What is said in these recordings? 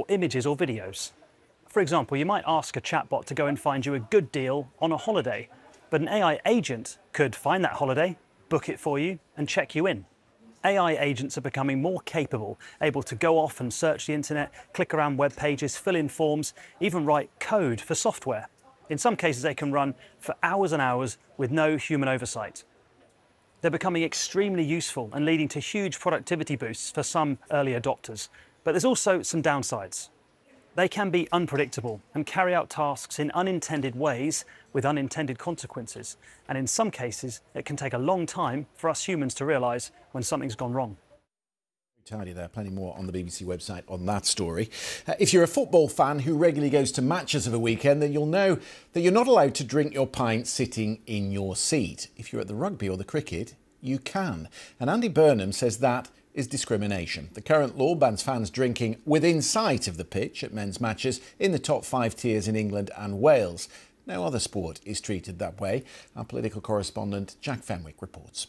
or images or videos. For example, you might ask a chatbot to go and find you a good deal on a holiday, but an AI agent could find that holiday, book it for you, and check you in. AI agents are becoming more capable, able to go off and search the internet, click around web pages, fill in forms, even write code for software. In some cases, they can run for hours and hours with no human oversight. They're becoming extremely useful and leading to huge productivity boosts for some early adopters. But there's also some downsides. They can be unpredictable and carry out tasks in unintended ways with unintended consequences. And in some cases, it can take a long time for us humans to realise when something's gone wrong. Tidy there, plenty more on the BBC website on that story. If you're a football fan who regularly goes to matches of a weekend, then you'll know that you're not allowed to drink your pint sitting in your seat. If you're at the rugby or the cricket, you can. And Andy Burnham says that is discrimination. The current law bans fans drinking within sight of the pitch at men's matches in the top 5 tiers in England and Wales. No other sport is treated that way. Our political correspondent Jack Fenwick reports.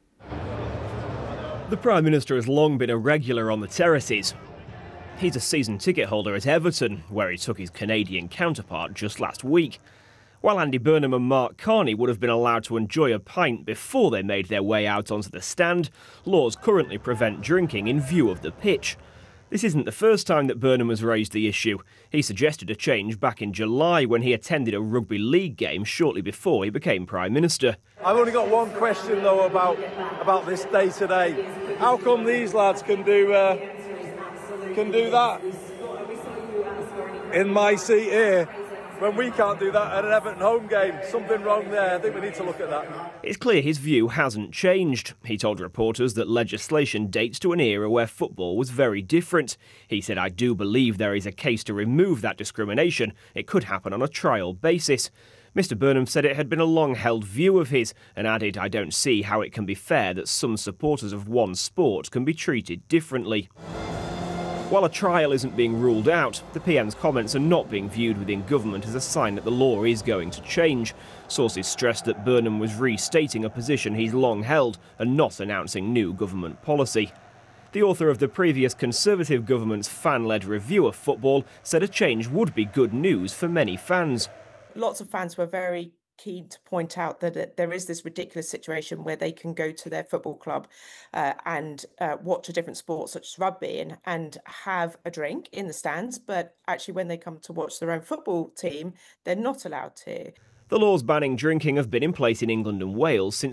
The Prime Minister has long been a regular on the terraces. He's a season ticket holder at Everton, where he took his Canadian counterpart just last week. While Andy Burnham and Mark Carney would have been allowed to enjoy a pint before they made their way out onto the stand, laws currently prevent drinking in view of the pitch. This isn't the first time that Burnham has raised the issue. He suggested a change back in July when he attended a rugby league game shortly before he became Prime Minister. I've only got one question though about this day today. How come these lads can do that in my seat here when we can't do that at an Everton home game? Something wrong there. I think we need to look at that. It's clear his view hasn't changed. He told reporters that legislation dates to an era where football was very different. He said, "I do believe there is a case to remove that discrimination. It could happen on a trial basis." Mr Burnham said it had been a long-held view of his and added, "I don't see how it can be fair that some supporters of one sport can be treated differently." While a trial isn't being ruled out, the PM's comments are not being viewed within government as a sign that the law is going to change. Sources stressed that Burnham was restating a position he's long held and not announcing new government policy. The author of the previous Conservative government's fan-led review of football said a change would be good news for many fans. Lots of fans were very keen to point out that there is this ridiculous situation where they can go to their football club and watch a different sport such as rugby and have a drink in the stands, but actually when they come to watch their own football team, they're not allowed to. The laws banning drinking have been in place in England and Wales since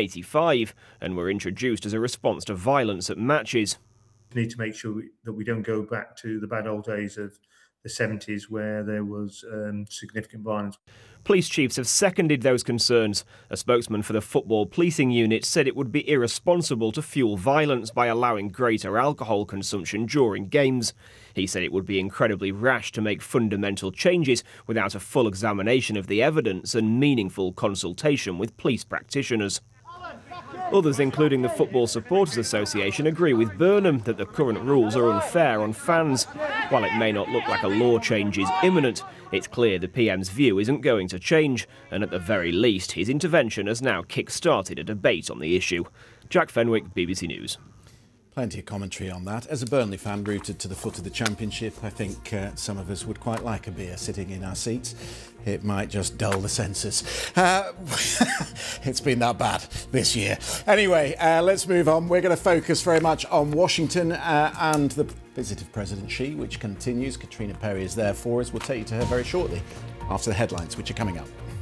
1985 and were introduced as a response to violence at matches. We need to make sure that we don't go back to the bad old days of the 70s where there was significant violence. Police chiefs have seconded those concerns. A spokesman for the Football Policing Unit said it would be irresponsible to fuel violence by allowing greater alcohol consumption during games. He said it would be incredibly rash to make fundamental changes without a full examination of the evidence and meaningful consultation with police practitioners. Others, including the Football Supporters Association, agree with Burnham that the current rules are unfair on fans. While it may not look like a law change is imminent, it's clear the PM's view isn't going to change, and at the very least, his intervention has now kick-started a debate on the issue. Jack Fenwick, BBC News. Plenty of commentary on that. As a Burnley fan rooted to the foot of the Championship, I think some of us would quite like a beer sitting in our seats. It might just dull the senses. It's been that bad this year. Anyway, let's move on. We're going to focus very much on Washington and the visit of President Xi, which continues. Katrina Perry is there for us. We'll take you to her very shortly after the headlines, which are coming up.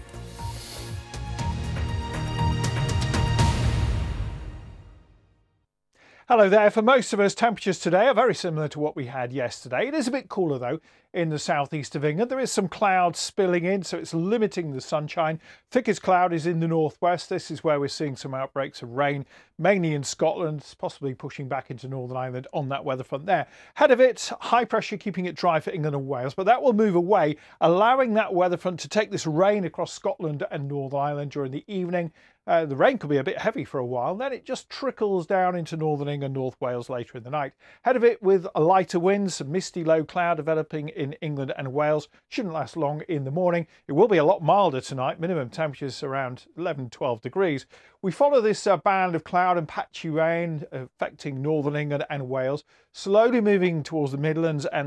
Hello there. For most of us, temperatures today are very similar to what we had yesterday. It is a bit cooler, though, in the southeast of England. There is some clouds spilling in, so it's limiting the sunshine. Thickest cloud is in the northwest. This is where we're seeing some outbreaks of rain, mainly in Scotland, possibly pushing back into Northern Ireland on that weather front there. Ahead of it, high pressure keeping it dry for England and Wales, but that will move away, allowing that weather front to take this rain across Scotland and Northern Ireland during the evening. The rain could be a bit heavy for a while, then it just trickles down into Northern England, North Wales later in the night. Ahead of it with a lighter wind, some misty low cloud developing in England and Wales. Shouldn't last long in the morning. It will be a lot milder tonight, minimum temperatures around 11-12 degrees. We follow this band of cloud and patchy rain affecting Northern England and Wales, slowly moving towards the Midlands and